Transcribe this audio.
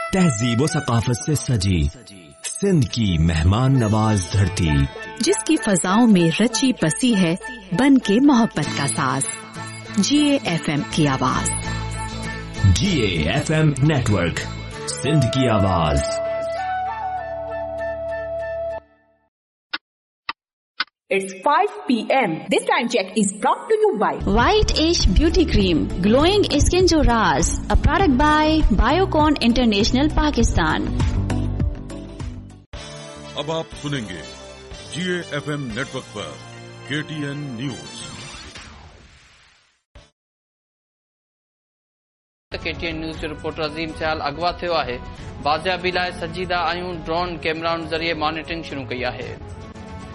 तहजीब व सकाफत से सजी सिंध की मेहमान नवाज धरती, जिसकी फजाओं में रची बसी है बन के मोहब्बत का साज। GAFM की आवाज। GAFM नेटवर्क, सिंध की आवाज। It's 5 p.m. This time check is brought to you by White Ash Beauty Cream, Glowing Skin Jo Raaz, a product by Biocon International Pakistan. अब आप सुनेंगे GAFM नेटवर्क पर KTN न्यूज। KTN न्यूज जो reporter अज़ीम सियाल अगवा थियो आहे। बाज़ियाबी लाइ संजीदा आहियूं ड्रोन कैमराउनि ज़रिए मॉनिटरिंग शुरू कई आहे।